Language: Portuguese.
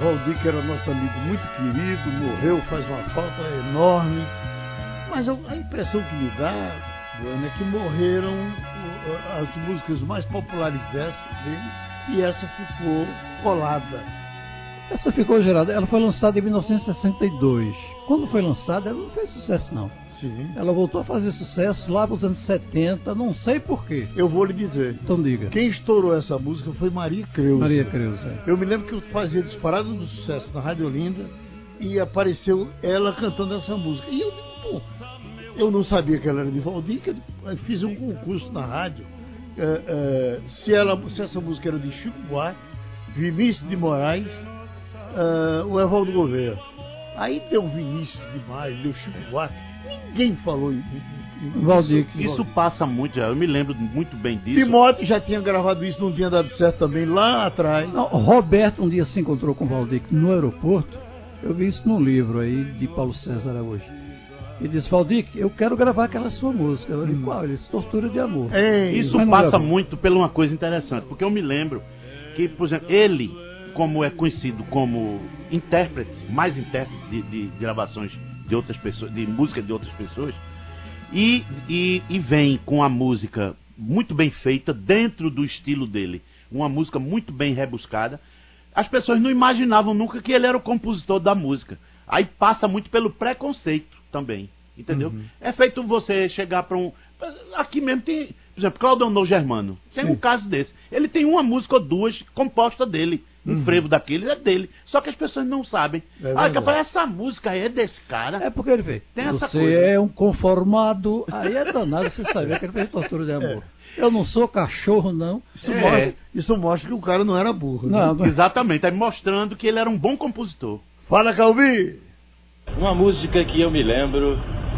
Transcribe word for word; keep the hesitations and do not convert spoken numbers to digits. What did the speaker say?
Valdir, que era nosso amigo muito querido, morreu, faz uma falta enorme. Mas a impressão que me dá, Bueno, é que morreram as músicas mais populares dessa dele e essa ficou colada. Essa ficou gerada. Ela foi lançada em mil novecentos e sessenta e dois. Quando foi lançada, ela não fez sucesso, não. Sim. Ela voltou a fazer sucesso lá nos anos setenta, não sei porquê. Eu vou lhe dizer. Então diga. Quem estourou essa música foi Maria Creuza. Maria Creuza. É. Eu me lembro que eu fazia disparada do sucesso na Rádio Olinda e apareceu ela cantando essa música. E eu digo, pô, eu não sabia que ela era de Valdir, que eu fiz um concurso na rádio. É, é, se, ela, se essa música era de Chico Buarque, Vinícius de Moraes, é, o Evaldo Gouveia. Aí deu Vinícius demais, deu Chico Buarque. Ninguém falou em, em, em Valdir. Isso, isso passa muito já, eu me lembro muito bem disso. Timóteo já tinha gravado isso, não tinha dado certo também lá atrás. Não, Roberto um dia se encontrou com o Valdir no aeroporto. Eu vi isso num livro aí de Paulo César Araújo. E disse, Valdir, eu quero gravar aquela sua música. Eu disse, hum. qual? Ele disse, Tortura de Amor. É, isso passa muito por uma coisa interessante, porque eu me lembro que, por exemplo, ele, como é conhecido como intérprete, mais intérprete de, de, de gravações de outras pessoas, de música de outras pessoas, e, e, e vem com a música muito bem feita, dentro do estilo dele, uma música muito bem rebuscada, as pessoas não imaginavam nunca que ele era o compositor da música. Aí passa muito pelo preconceito também, entendeu? Uhum. É feito você chegar para um... Aqui mesmo tem, por exemplo, Claudionor Germano, tem Sim. um caso desse. Ele tem uma música ou duas composta dele. Um uhum. frevo daquele é dele. Só que as pessoas não sabem. É ah, capaz, essa música é desse cara. É porque ele fez. Tem essa você coisa. É um conformado. Aí é danado você saber que ele fez Tortura de Amor. É. Eu não sou cachorro, não. Isso, é. mostra, isso mostra que o cara não era burro. Não, né? Exatamente. Está mostrando que ele era um bom compositor. Fala, Calbi! Uma música que eu me lembro